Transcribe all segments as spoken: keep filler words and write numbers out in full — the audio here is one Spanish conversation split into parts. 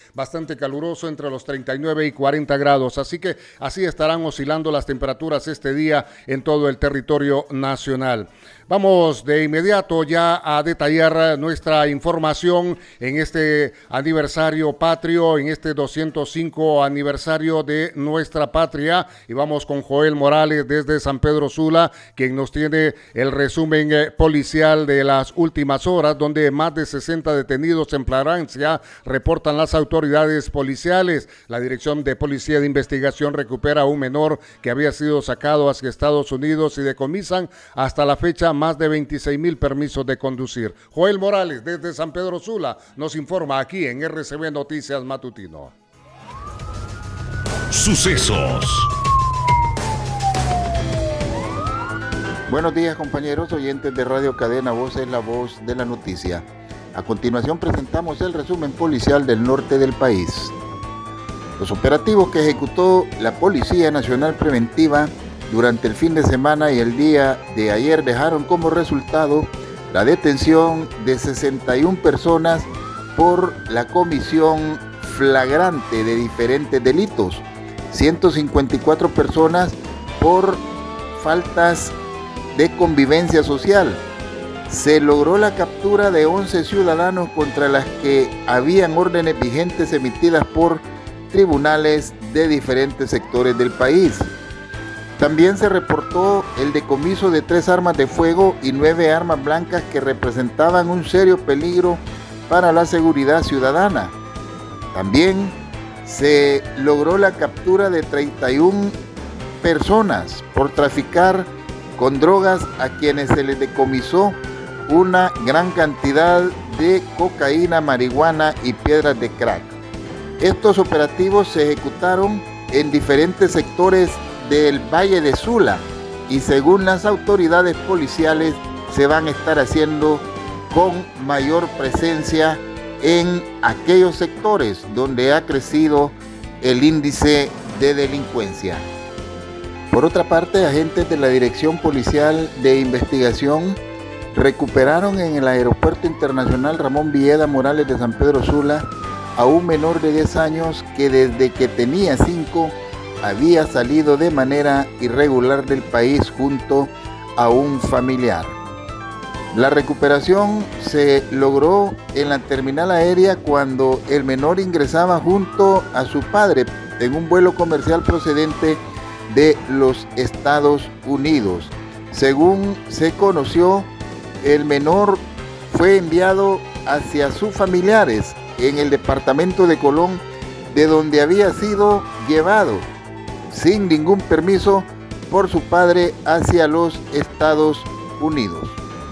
bastante caluroso entre los treinta y nueve y cuarenta grados, así que así estarán oscilando las temperaturas este día en todo el territorio nacional. Vamos de inmediato ya a detallar nuestra información en este aniversario patrio, en este doscientos cinco aniversario de nuestra patria, y vamos con Joel Morales desde San Pedro Sula, quien nos tiene el resumen eh, policial de las últimas horas, donde más de sesenta detenidos en flagrancia reportan las autoridades policiales. La Dirección de Policía de Investigación recupera a un menor que había sido sacado hacia Estados Unidos y decomisan hasta la fecha más de veintiséis mil permisos de conducir. Joel Morales desde San Pedro Sula nos informa aquí en R C B Noticias Matutino. Sucesos. Buenos días, compañeros oyentes de Radio Cadena Voz, es la voz de la noticia. A continuación presentamos el resumen policial del norte del país. Los operativos que ejecutó la Policía Nacional Preventiva durante el fin de semana y el día de ayer dejaron como resultado la detención de sesenta y una personas por la comisión flagrante de diferentes delitos, ciento cincuenta y cuatro personas por faltas de convivencia social. Se logró la captura de once ciudadanos contra las que habían órdenes vigentes emitidas por tribunales de diferentes sectores del país. También se reportó el decomiso de tres armas de fuego y nueve armas blancas que representaban un serio peligro para la seguridad ciudadana. También se logró la captura de treinta y una personas por traficar con drogas, a quienes se les decomisó una gran cantidad de cocaína, marihuana y piedras de crack. Estos operativos se ejecutaron en diferentes sectores del Valle de Sula y, según las autoridades policiales, se van a estar haciendo con mayor presencia en aquellos sectores donde ha crecido el índice de delincuencia. Por otra parte, agentes de la Dirección Policial de Investigación recuperaron en el Aeropuerto Internacional Ramón Villeda Morales de San Pedro Sula a un menor de diez años que desde que tenía cinco había salido de manera irregular del país junto a un familiar. La recuperación se logró en la terminal aérea cuando el menor ingresaba junto a su padre en un vuelo comercial procedente de los Estados Unidos. Según se conoció, el menor fue enviado hacia sus familiares en el departamento de Colón, de donde había sido llevado sin ningún permiso por su padre hacia los Estados Unidos.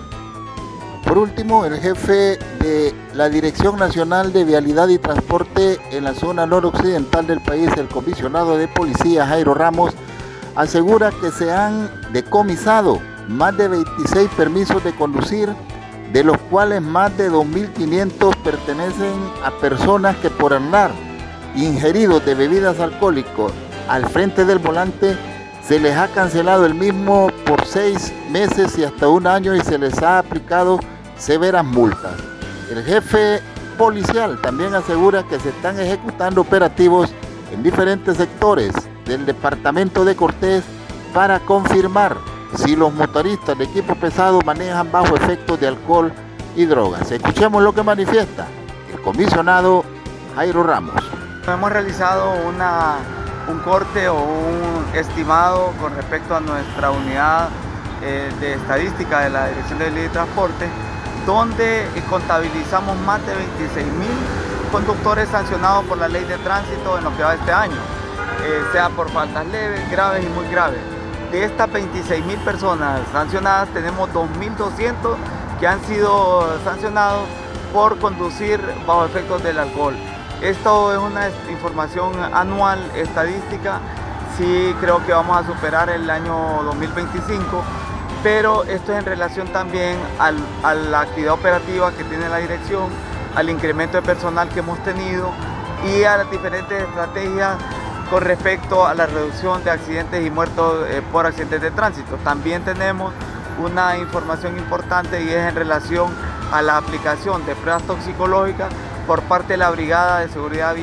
Por último, el jefe de la Dirección Nacional de Vialidad y Transporte en la zona noroccidental del país, el comisionado de policía Jairo Ramos, asegura que se han decomisado más de veintiséis permisos de conducir, de los cuales más de dos mil quinientos pertenecen a personas que por andar ingeridos de bebidas alcohólicas al frente del volante se les ha cancelado el mismo por seis meses y hasta un año y se les ha aplicado severas multas. El jefe policial también asegura que se están ejecutando operativos en diferentes sectores del departamento de Cortés para confirmar si los motoristas de equipo pesado manejan bajo efectos de alcohol y drogas. Escuchemos lo que manifiesta el comisionado Jairo Ramos. Hemos realizado una, un corte o un estimado con respecto a nuestra unidad eh, de estadística de la Dirección de Vialidad y Transporte, donde contabilizamos más de veintiséis mil conductores sancionados por la ley de tránsito en lo que va de este año, eh, sea por faltas leves, graves y muy graves. De estas veintiséis mil personas sancionadas, tenemos dos mil doscientos que han sido sancionados por conducir bajo efectos del alcohol. Esto es una información anual estadística. Sí, creo que vamos a superar el año dos mil veinticinco, pero esto es en relación también al, a la actividad operativa que tiene la dirección, al incremento de personal que hemos tenido y a las diferentes estrategias con respecto a la reducción de accidentes y muertos eh, por accidentes de tránsito. También tenemos una información importante y es en relación a la aplicación de pruebas toxicológicas por parte de la Brigada de Seguridad Vial.